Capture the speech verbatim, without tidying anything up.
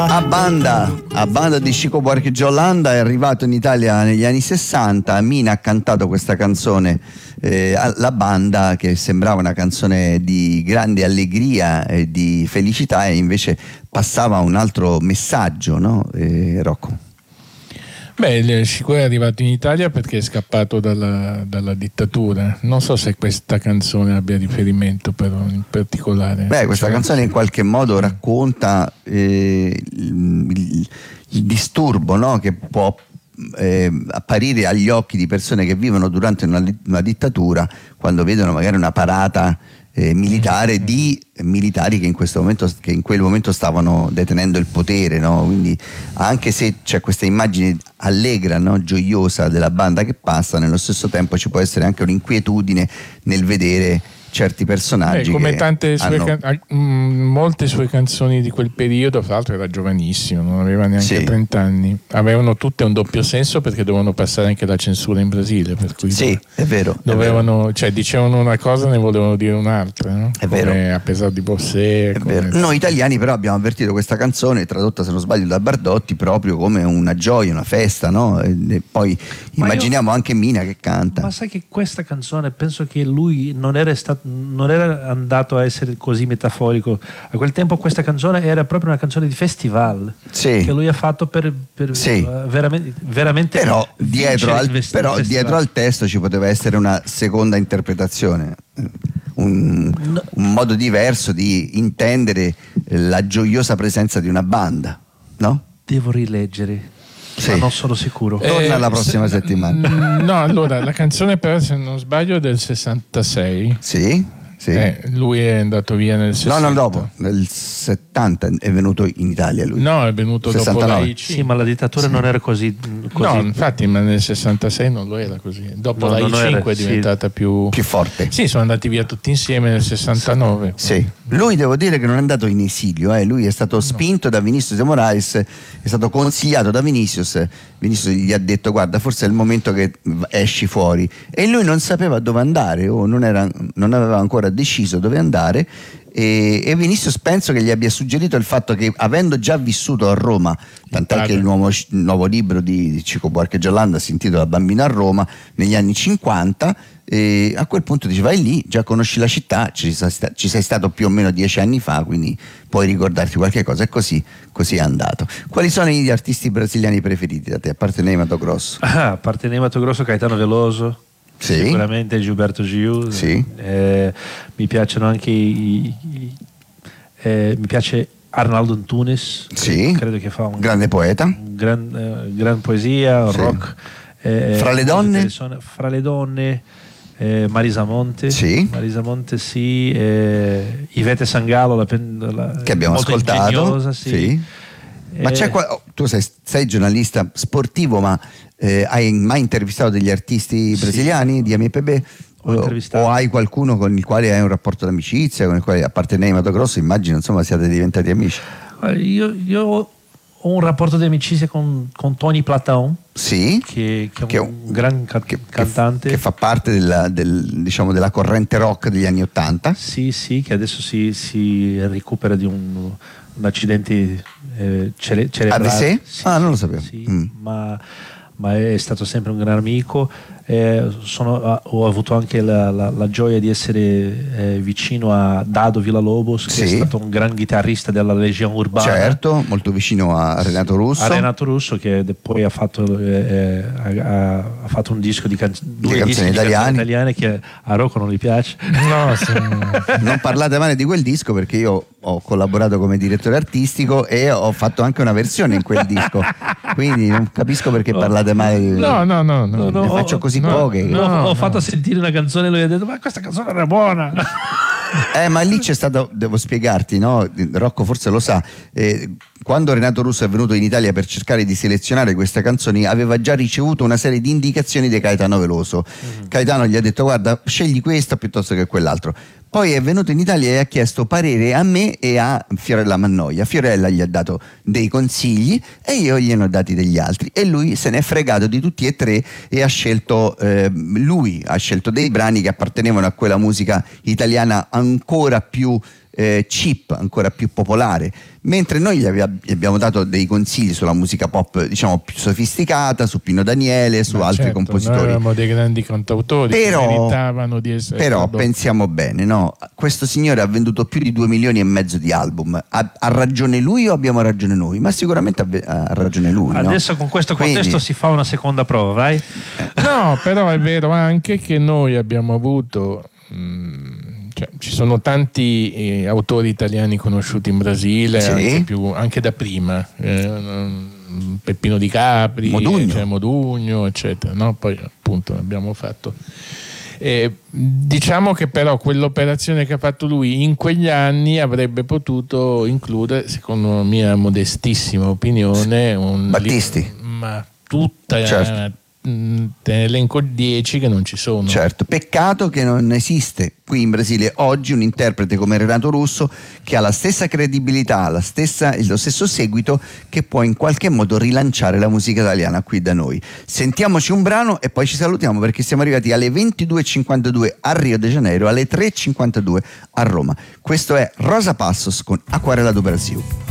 A banda, a banda di Chico Buarque Giolanda è arrivato in Italia negli anni sessanta. Mina ha cantato questa canzone eh, alla banda, che sembrava una canzone di grande allegria e di felicità, e invece passava un altro messaggio, no? Eh, Rocco? Beh, Chico è arrivato in Italia perché è scappato dalla, dalla dittatura. Non so se questa canzone abbia riferimento però in particolare. Beh, questa cioè, canzone in qualche modo racconta eh, il, il, il disturbo, no? Che può eh, apparire agli occhi di persone che vivono durante una, una dittatura, quando vedono magari una parata Eh, militare di militari che in questo momento, che in quel momento stavano detenendo il potere, no? Quindi anche se c'è questa immagine allegra, no? Gioiosa della banda che passa, nello stesso tempo ci può essere anche un'inquietudine nel vedere certi personaggi. Beh, come che tante sue hanno... can- molte sue canzoni di quel periodo, tra l'altro era giovanissimo, non aveva neanche sì. trenta anni, avevano tutte un doppio senso perché dovevano passare anche la censura in Brasile, per cui sì, è vero, dovevano, è vero. Cioè dicevano una cosa e ne volevano dire un'altra, no? È come vero. A pesar di Bosé, È come... vero. Noi italiani però abbiamo avvertito questa canzone, tradotta se non sbaglio da Bardotti, proprio come una gioia, una festa, no? E, e poi Ma immaginiamo io... anche Mina che canta. Ma sai che questa canzone, penso che lui non era stato, non era andato a essere così metaforico. A quel tempo questa canzone era proprio una canzone di festival, sì. che lui ha fatto per, per sì. uh, veramente, veramente però, dietro al, vest- però dietro al testo ci poteva essere una seconda interpretazione, un, no. un modo diverso di intendere la gioiosa presenza di una banda, no? Devo rileggere. Sì. Ma non sono sicuro. Torna Eh, la prossima se, settimana. No, allora la canzone però, se non sbaglio, è del sessantasei. Sì. Sì. Eh, lui è andato via nel sessanta. No, no, dopo, nel settanta è venuto in Italia lui. No, è venuto sessantanove. dopo la I C. Sì, ma la dittatura sì. non era così, così. No, infatti, ma nel sessantasei non lo era così. Dopo No, la I non cinque era, è diventata sì. più... più forte. Sì, sono andati via tutti insieme nel sessantanove. Sì. Lui, devo dire che non è andato in esilio, eh. Lui è stato spinto no. da Vinicius de Moraes, è stato consigliato da Vinicius. Vinicius gli ha detto: guarda, forse è il momento che esci fuori, e lui non sapeva dove andare, o non, era, non aveva ancora deciso dove andare, e, e Vinicius penso che gli abbia suggerito il fatto che, avendo già vissuto a Roma, tant'è che il nuovo, il nuovo libro di Chico Buarque Giolanda si intitola Bambino a Roma, negli anni cinquanta, e a quel punto dice: vai lì, già conosci la città, ci sei, sta- ci sei stato più o meno dieci anni fa, quindi puoi ricordarti qualche cosa, e così, così è andato. Quali sono gli artisti brasiliani preferiti da te, a parte Ney Matogrosso? Ah, a parte Ney Matogrosso, Caetano Veloso, sì. Sicuramente Gilberto Gil, sì. eh, mi piacciono anche i, i, eh, mi piace Arnaldo Antunes, sì. credo che fa un grande poeta, un gran, eh, gran poesia, sì. rock. Eh, fra le donne? Fra le donne, eh, Marisa Monte, sì. Marisa Monte, sì, eh, Ivete Sangalo, la, la, che abbiamo molto ascoltato, sì. sì. Eh, ma c'è qua, oh, tu sei, sei giornalista sportivo, ma eh, hai mai intervistato degli artisti brasiliani sì. di M P B? O, o hai qualcuno con il quale hai un rapporto d'amicizia, con il quale, a parte Ney Matogrosso, immagino insomma siate diventati amici? Io, io ho un rapporto di amicizia con, con Tony Platão, sì, che, che, che è un, un gran ca- che, cantante, che fa parte della, del, diciamo, della corrente rock degli anni Ottanta. Sì, sì, che adesso si, si recupera di un, un accidente eh, cere- cerebrale. Ah, sì? Sì, ah, non lo sapevo. Sì, mm. ma, ma è stato sempre un gran amico. Eh, sono, ho avuto anche la, la, la gioia di essere eh, vicino a Dado Villa-Lobos, che sì. è stato un gran chitarrista della Legione Urbana. Certo, molto vicino a Renato Russo. A Renato Russo, che poi ha fatto, eh, ha, ha fatto un disco di, can- due di canzoni italiane. italiane che a Rocco non gli piace. No, sì. Non parlate male di quel disco, perché io ho collaborato come direttore artistico e ho fatto anche una versione in quel disco, quindi non capisco perché parlate male. No, no, no, no, ne no, faccio così no, poche. No, no, ho no. fatto sentire una canzone e lui ha detto: ma questa canzone era buona. Eh, ma lì c'è stato, devo spiegarti, no? Rocco forse lo sa, eh, quando Renato Russo è venuto in Italia per cercare di selezionare queste canzoni, aveva già ricevuto una serie di indicazioni di Caetano Veloso. Mm-hmm. Caetano gli ha detto: guarda, scegli questa piuttosto che quell'altro. Poi è venuto in Italia e ha chiesto parere a me e a Fiorella Mannoia. Fiorella gli ha dato dei consigli e io gliene ho dati degli altri, e lui se n'è fregato di tutti e tre e ha scelto eh, lui ha scelto dei brani che appartenevano a quella musica italiana ancora più eh, cheap, ancora più popolare, mentre noi gli, aveva, gli abbiamo dato dei consigli sulla musica pop, diciamo, più sofisticata, su Pino Daniele, su Ma altri certo, compositori. Noi avevamo dei grandi cantautori però, che meritavano di essere. Però prodotto. pensiamo bene, no? Questo signore ha venduto più di due milioni e mezzo di album. Ha, ha ragione lui o abbiamo ragione noi? Ma sicuramente ha, ha ragione lui. Adesso no? con questo contesto Quindi, si fa una seconda prova, vai? No, però è vero anche che noi abbiamo avuto. Mh, Cioè, ci sono tanti eh, autori italiani conosciuti in Brasile, Sì. anche, più, anche da prima, eh, Peppino Di Capri, Modugno, cioè Modugno, eccetera. No? Poi appunto abbiamo fatto. Eh, diciamo che però quell'operazione che ha fatto lui in quegli anni avrebbe potuto includere, secondo mia modestissima opinione, un Battisti. li- ma tutta Certo. te ne elenco dieci che non ci sono. Certo, peccato che non esiste qui in Brasile oggi un interprete come Renato Russo che ha la stessa credibilità, la stessa, lo stesso seguito, che può in qualche modo rilanciare la musica italiana qui da noi. Sentiamoci un brano e poi ci salutiamo, perché siamo arrivati alle ventidue e cinquantadue a Rio de Janeiro, alle tre e cinquantadue a Roma. Questo è Rosa Passos con Aquarela do Brasil.